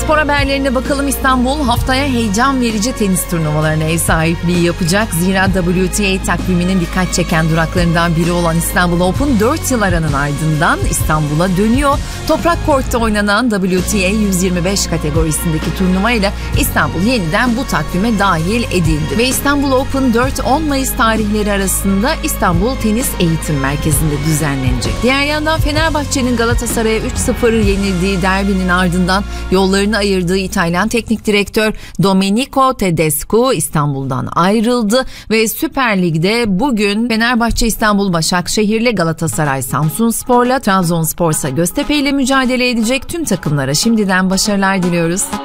Spor haberlerine bakalım. İstanbul haftaya heyecan verici tenis turnuvalarına ev sahipliği yapacak. Zira WTA takviminin dikkat çeken duraklarından biri olan İstanbul Open 4 yıl aranın ardından İstanbul'a dönüyor. Toprak kortta oynanan WTA 125 kategorisindeki turnuvayla İstanbul yeniden bu takvime dahil edildi. Ve İstanbul Open 4-10 Mayıs tarihleri arasında İstanbul Tenis Eğitim Merkezi'nde düzenlenecek. Diğer yandan Fenerbahçe'nin Galatasaray'a 3-0 yenildiği derbinin ardından yollarını ayırdığı İtalyan teknik direktör Domenico Tedesco İstanbul'dan ayrıldı ve Süper Lig'de bugün Fenerbahçe İstanbul Başakşehir'le, Galatasaray Samsunspor'la, Trabzonspor ise Göztepe ile mücadele edecek. Tüm takımlara şimdiden başarılar diliyoruz.